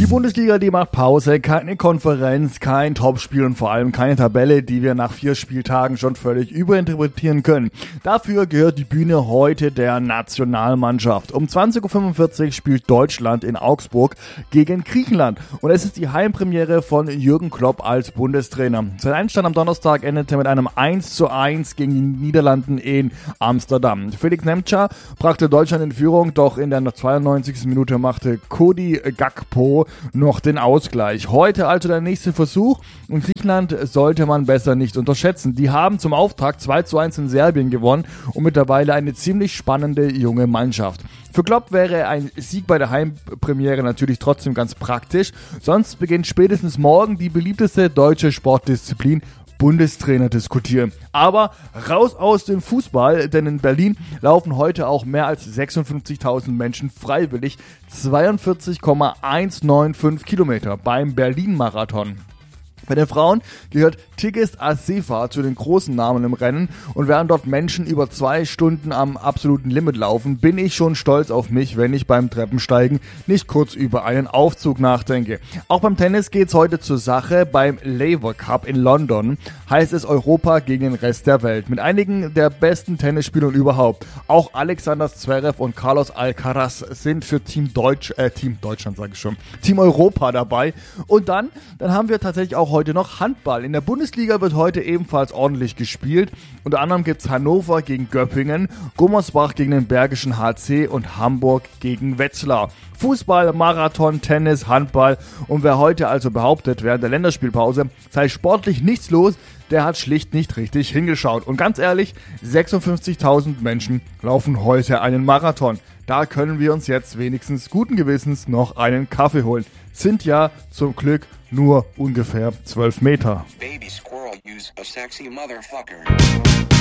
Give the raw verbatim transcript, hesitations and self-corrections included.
Die Bundesliga, die macht Pause, keine Konferenz, kein Topspiel und vor allem keine Tabelle, die wir nach vier Spieltagen schon völlig überinterpretieren können. Dafür gehört die Bühne heute der Nationalmannschaft. Um zwanzig Uhr fünfundvierzig spielt Deutschland in Augsburg gegen Griechenland und es ist die Heimpremiere von Jürgen Klopp als Bundestrainer. Sein Einstand am Donnerstag endete mit einem eins zu eins gegen die Niederlanden in Amsterdam. Felix Nemtscher brachte Deutschland in Führung, doch in der zweiundneunzigsten Minute machte Cody Gakpo noch den Ausgleich. Heute also der nächste Versuch und Griechenland sollte man besser nicht unterschätzen. Die haben zum Auftakt zwei zu eins in Serbien gewonnen und mittlerweile eine ziemlich spannende junge Mannschaft. Für Klopp wäre ein Sieg bei der Heimpremiere natürlich trotzdem ganz praktisch, sonst beginnt spätestens morgen die beliebteste deutsche Sportdisziplin, Bundestrainer diskutieren. Aber raus aus dem Fußball, denn in Berlin laufen heute auch mehr als sechsundfünfzigtausend Menschen freiwillig zweiundvierzig Komma hundertfünfundneunzig Kilometer beim Berlin-Marathon. Bei den Frauen gehört Tigist Assefa zu den großen Namen im Rennen und während dort Menschen über zwei Stunden am absoluten Limit laufen, bin ich schon stolz auf mich, wenn ich beim Treppensteigen nicht kurz über einen Aufzug nachdenke. Auch beim Tennis geht's heute zur Sache. Beim Laver Cup in London heißt es Europa gegen den Rest der Welt. Mit einigen der besten Tennisspielern überhaupt. Auch Alexander Zverev und Carlos Alcaraz sind für Team Deutsch, äh, Team Deutschland sage ich schon, Team Europa dabei. Und dann, dann haben wir tatsächlich auch heute noch Handball. In der Bundesliga wird heute ebenfalls ordentlich gespielt. Unter anderem gibt es Hannover gegen Göppingen, Gummersbach gegen den Bergischen H C und Hamburg gegen Wetzlar. Fußball, Marathon, Tennis, Handball und wer heute also behauptet, während der Länderspielpause sei sportlich nichts los, der hat schlicht nicht richtig hingeschaut. Und ganz ehrlich, sechsundfünfzigtausend Menschen laufen heute einen Marathon. Da können wir uns jetzt wenigstens guten Gewissens noch einen Kaffee holen. Sind ja zum Glück nur ungefähr zwölf Meter. Baby squirrel, use a sexy motherfucker.